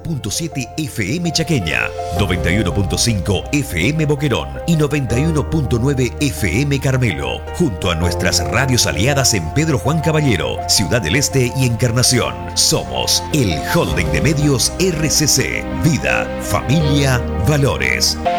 91.7 FM Chaqueña, 91.5 FM Boquerón y 91.9 FM Carmelo, junto a nuestras radios aliadas en Pedro Juan Caballero, Ciudad del Este y Encarnación. Somos el Holding de Medios RCC. Vida, familia, valores.